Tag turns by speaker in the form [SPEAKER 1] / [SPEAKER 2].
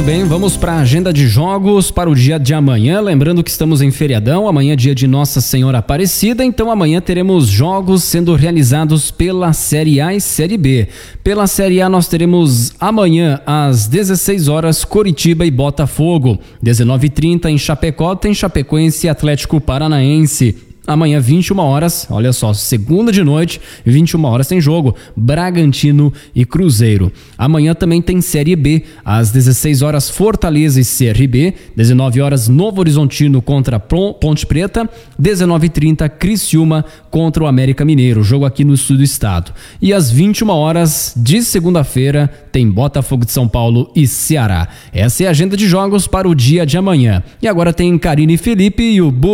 [SPEAKER 1] bem, vamos para a agenda de jogos para o dia de amanhã. Lembrando que estamos em feriadão, amanhã é dia de Nossa Senhora Aparecida, então amanhã teremos jogos sendo realizados pela Série A e Série B. Pela Série A nós teremos amanhã às 16 horas Coritiba e Botafogo, 19h30 em Chapecó tem Chapecoense e Atlético Paranaense. Amanhã, 21 horas, olha só, segunda de noite, 21 horas tem jogo, Bragantino e Cruzeiro. Amanhã também tem Série B, às 16 horas Fortaleza e CRB, 19 horas Novo Horizontino contra Ponte Preta, 19h30 Criciúma contra o América Mineiro, jogo aqui no sul do estado. E às 21 horas de segunda-feira tem Botafogo de São Paulo e Ceará. Essa é a agenda de jogos para o dia de amanhã. E agora tem Karine Felipe e o